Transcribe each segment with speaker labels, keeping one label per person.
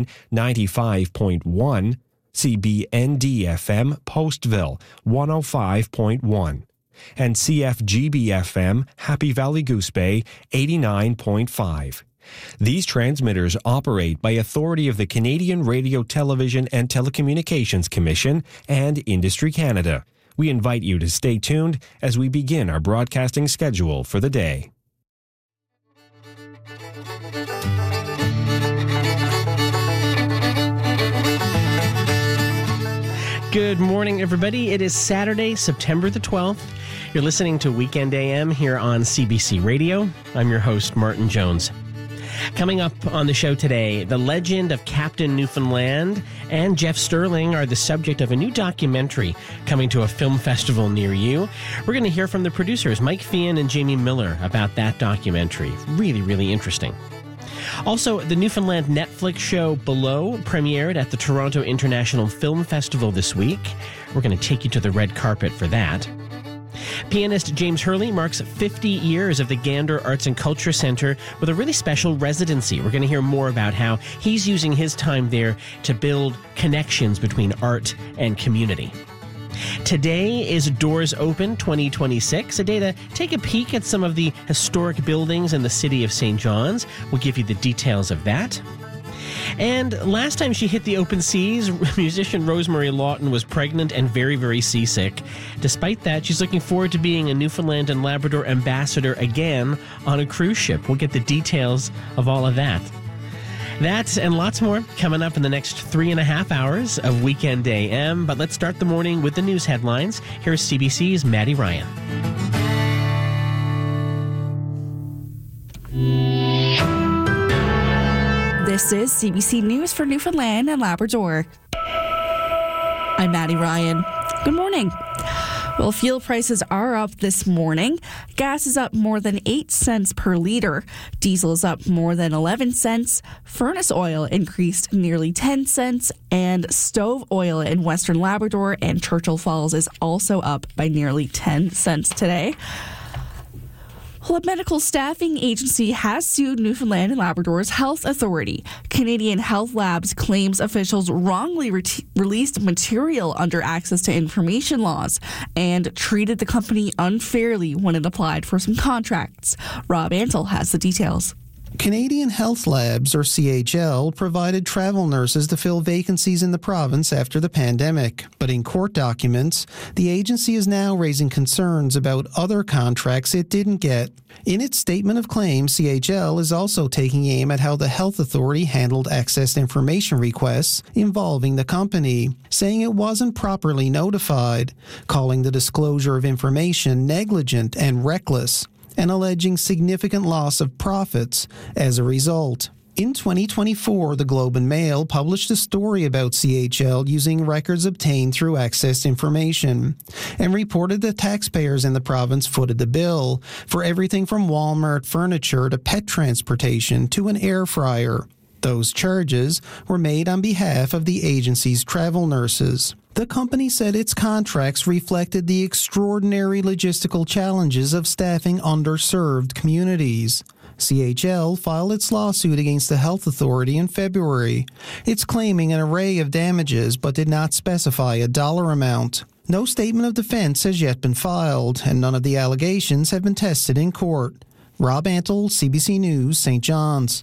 Speaker 1: Dunedin 95.1, CBND-FM Postville 105.1, and CFGB-FM Happy Valley Goose Bay 89.5. These transmitters operate by authority of the Canadian Radio, Television and Telecommunications Commission and Industry Canada. We invite you to stay tuned as we begin our broadcasting schedule for the day.
Speaker 2: Good morning, everybody. It is Saturday, September the 12th. You're listening to Weekend AM here on CBC Radio. I'm your host, Martin Jones. Coming up on the show today, the legend of Captain Newfoundland and Jeff Sterling are the subject of a new documentary coming to a film festival near you. We're going to hear from the producers, Mike Feehan and Jamie Miller, about that documentary. Really, really interesting. Also, the Newfoundland Netflix show Below premiered at the Toronto International Film Festival this week. We're going to take you to the red carpet for that. Pianist James Hurley marks 50 years of the Gander Arts and Culture Centre with a really special residency. We're going to hear more about how he's using his time there to build connections between art and community. Today is Doors Open 2026, a day to take a peek at some of the historic buildings in the city of St. John's. We'll give you the details of that. And last time she hit the open seas, musician Rosemary Lawton was pregnant and very, very seasick. Despite that, she's looking forward to being a Newfoundland and Labrador ambassador again on a cruise ship. We'll get the details of all of that. That and lots more coming up in the next 3.5 hours of Weekend AM. But let's start the morning with the news headlines. Here's CBC's Maddie Ryan.
Speaker 3: This is CBC News for Newfoundland and Labrador. I'm Maddie Ryan. Good morning. Well, fuel prices are up this morning. Gas is up more than 8 cents per litre. Diesel is up more than 11 cents. Furnace oil increased nearly 10 cents. And stove oil in Western Labrador and Churchill Falls is also up by nearly 10 cents today. Well, a medical staffing agency has sued Newfoundland and Labrador's Health Authority. Canadian Health Labs claims officials wrongly released material under access to information laws and treated the company unfairly when it applied for some contracts. Rob Antle has the details.
Speaker 4: Canadian Health Labs, or CHL, provided travel nurses to fill vacancies in the province after the pandemic. But in court documents, the agency is now raising concerns about other contracts it didn't get. In its statement of claim, CHL is also taking aim at how the Health Authority handled access information requests involving the company, saying it wasn't properly notified, calling the disclosure of information negligent and reckless, and alleging significant loss of profits as a result. In 2024, the Globe and Mail published a story about CHL using records obtained through access information and reported that taxpayers in the province footed the bill for everything from Walmart furniture to pet transportation to an air fryer. Those charges were made on behalf of the agency's travel nurses. The company said its contracts reflected the extraordinary logistical challenges of staffing underserved communities. CHL filed its lawsuit against the Health Authority in February. It's claiming an array of damages but did not specify a dollar amount. No statement of defense has yet been filed, and none of the allegations have been tested in court. Rob Antle, CBC News, St. John's.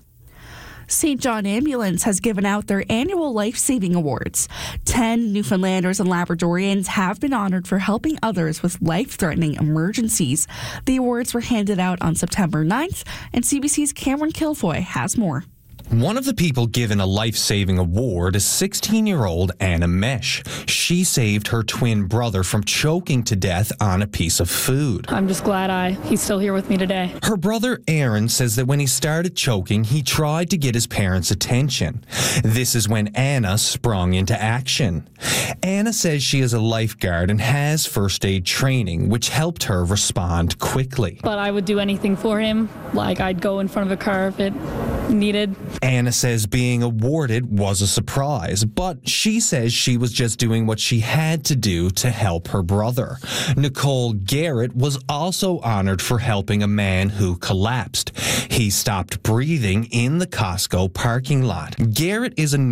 Speaker 3: St. John Ambulance has given out their annual life-saving awards. 10 Newfoundlanders and Labradorians have been honored for helping others with life-threatening emergencies. The awards were handed out on September 9th, and CBC's Cameron Kilfoy has more.
Speaker 5: One of the people given a life-saving award is 16-year-old Anna Mesh. She saved her twin brother from choking to death on a piece of food.
Speaker 6: I'm just glad he's still here with me today.
Speaker 5: Her brother Aaron says that when he started choking, he tried to get his parents' attention. This is when Anna sprung into action. Anna says she is a lifeguard and has first aid training, which helped her respond quickly.
Speaker 6: But I would do anything for him. Like, I'd go in front of a car if it needed.
Speaker 5: Anna says being awarded was a surprise, but she says she was just doing what she had to do to help her brother. Nicole Garrett was also honored for helping a man who collapsed. He stopped breathing in the Costco parking lot. Garrett is a